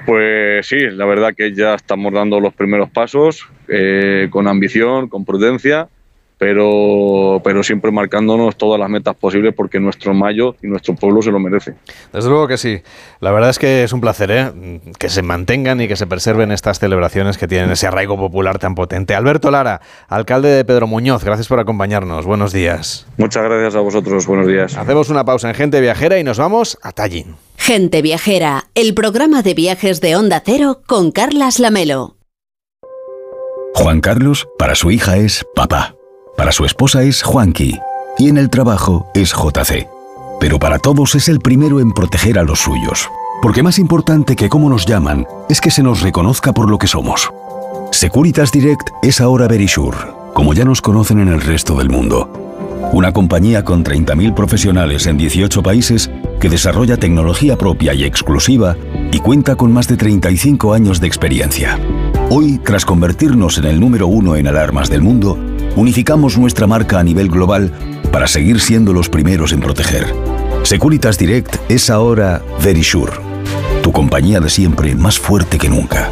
Pues sí, la verdad que ya estamos dando los primeros pasos, con ambición, con prudencia, pero siempre marcándonos todas las metas posibles porque nuestro Mayo y nuestro pueblo se lo merece. Desde luego que sí. La verdad es que es un placer, que se mantengan y que se preserven estas celebraciones que tienen ese arraigo popular tan potente. Alberto Lara, alcalde de Pedro Muñoz, gracias por acompañarnos. Buenos días. Muchas gracias a vosotros. Buenos días. Hacemos una pausa en Gente Viajera y nos vamos a Tallin. Gente Viajera, el programa de viajes de Onda Cero con Carlas Lamelo. Juan Carlos, para su hija es papá. Para su esposa es Juanqui. Y en el trabajo es JC. Pero para todos es el primero en proteger a los suyos. Porque más importante que cómo nos llaman es que se nos reconozca por lo que somos. Securitas Direct es ahora Verisure, como ya nos conocen en el resto del mundo. Una compañía con 30.000 profesionales en 18 países que desarrolla tecnología propia y exclusiva y cuenta con más de 35 años de experiencia. Hoy, tras convertirnos en el número 1 en alarmas del mundo, unificamos nuestra marca a nivel global para seguir siendo los primeros en proteger. Securitas Direct es ahora Verisure, tu compañía de siempre más fuerte que nunca.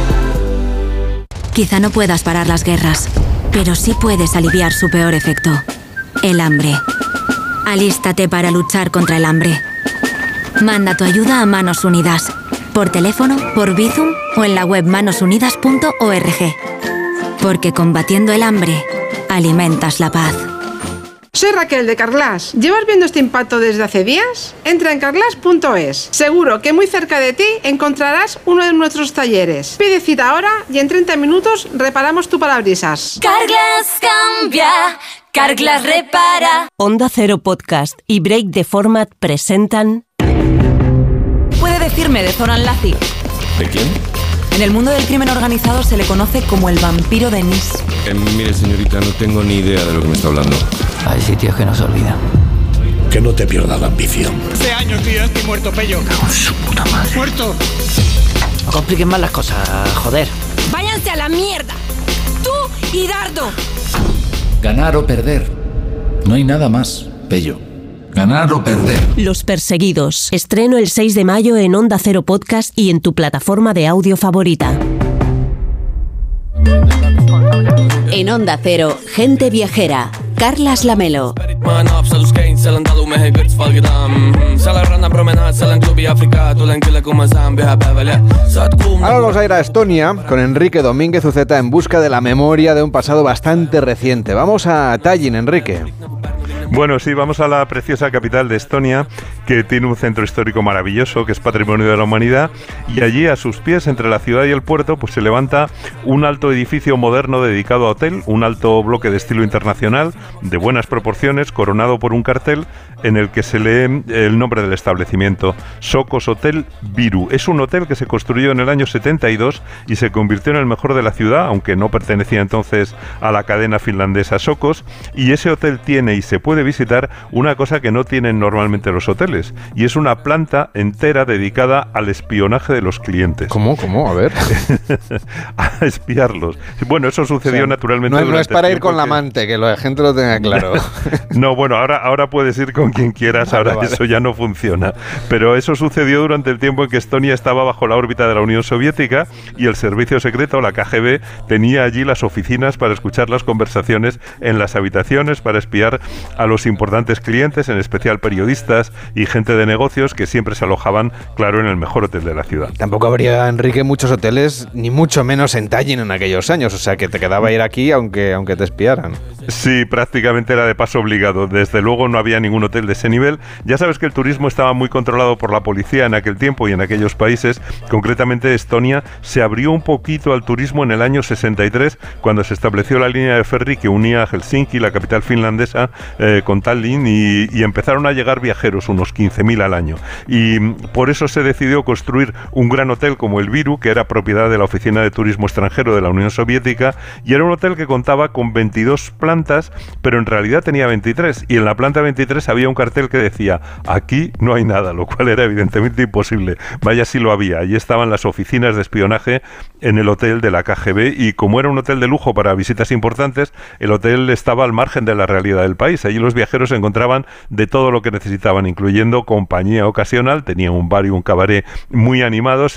Quizá no puedas parar las guerras, pero sí puedes aliviar su peor efecto: el hambre. Alístate para luchar contra el hambre. Manda tu ayuda a Manos Unidas, por teléfono, por Bizum o en la web manosunidas.org. Porque combatiendo el hambre, alimentas la paz. Soy Raquel de Carglass. ¿Llevas viendo este impacto desde hace días? Entra en carglass.es. Seguro que muy cerca de ti encontrarás uno de nuestros talleres. Pide cita ahora y en 30 minutos reparamos tu parabrisas. Carglass cambia, Carglass repara. Onda Cero Podcast y Break the Format presentan... ¿Puede decirme de Zoran Lazic? ¿De quién? En el mundo del crimen organizado se le conoce como el vampiro de Nice. Mire, señorita, no tengo ni idea de lo que me está hablando. Hay sitios que no se olvidan. Que no te pierda la ambición. Hace años que yo estoy muerto, Pello. Con su puta madre. ¡Muerto! No compliquen más las cosas, joder. ¡Váyanse a la mierda! ¡Tú y Dardo! Ganar o perder. No hay nada más, Pello. Ganar o perder. Los Perseguidos. Estreno el 6 de mayo en Onda Cero Podcast y en tu plataforma de audio favorita. En Onda Cero, Gente Viajera, Carlas Lamelo. Ahora vamos a ir a Estonia con Enrique Domínguez Uceta en busca de la memoria de un pasado bastante reciente. Vamos a Tallin, Enrique. Bueno, sí, vamos a la preciosa capital de Estonia, que tiene un centro histórico maravilloso, que es patrimonio de la humanidad, y allí a sus pies, entre la ciudad y el puerto, pues se levanta un alto edificio moderno dedicado a hotel, un alto bloque de estilo internacional, de buenas proporciones, coronado por un cartel en el que se lee el nombre del establecimiento, Sokos Hotel Viru. Es un hotel que se construyó en el año 72 y se convirtió en el mejor de la ciudad, aunque no pertenecía entonces a la cadena finlandesa Sokos, y ese hotel tiene y se puede visitar una cosa que no tienen normalmente los hoteles, y es una planta entera dedicada al espionaje de los clientes. ¿Cómo? A ver. A espiarlos. Bueno, eso sucedió naturalmente. No es para ir con la amante, que la gente lo tenga claro. No, bueno, ahora puedes ir con quien quieras, ahora vale. Eso ya no funciona. Pero eso sucedió durante el tiempo en que Estonia estaba bajo la órbita de la Unión Soviética y el servicio secreto, la KGB, tenía allí las oficinas para escuchar las conversaciones en las habitaciones, para espiar a los importantes clientes, en especial periodistas y gente de negocios que siempre se alojaban, claro, en el mejor hotel de la ciudad. Tampoco habría, Enrique, muchos hoteles, ni mucho menos en Tallin en aquellos años, o sea que te quedaba ir aquí aunque te espiaran. Sí, prácticamente era de paso obligado. Desde luego no había ningún hotel de ese nivel. Ya sabes que el turismo estaba muy controlado por la policía en aquel tiempo y en aquellos países. Concretamente Estonia se abrió un poquito al turismo en el año 63, cuando se estableció la línea de ferry que unía a Helsinki, la capital finlandesa, con Tallin, y empezaron a llegar viajeros, unos 15.000 al año. Y por eso se decidió construir un gran hotel como el Viru, que era propiedad de la Oficina de Turismo Extranjero de la Unión Soviética, y era un hotel que contaba con 22 plantas, pero en realidad tenía 23, y en la planta 23 había un cartel que decía: aquí no hay nada, lo cual era evidentemente imposible. Vaya si lo había. Allí estaban las oficinas de espionaje en el hotel de la KGB, y como era un hotel de lujo para visitas importantes, el hotel estaba al margen de la realidad del país. Allí los viajeros encontraban de todo lo que necesitaban, incluyendo compañía ocasional. Tenía un bar y un cabaret muy animados,